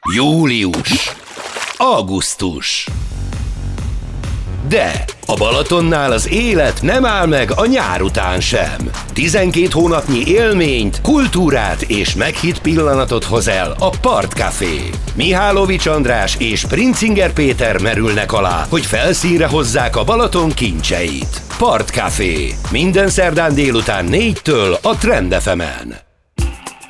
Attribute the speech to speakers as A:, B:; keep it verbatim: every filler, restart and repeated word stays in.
A: Július, augusztus. De a Balatonnál az élet nem áll meg a nyár után sem. tizenkét hónapnyi élményt, kultúrát és meghitt pillanatot hoz el a Partcafé. Mihálovics András és Princinger Péter merülnek alá, hogy felszínre hozzák a Balaton kincseit. Partcafé. Minden szerdán délután négytől a Trend ef emen.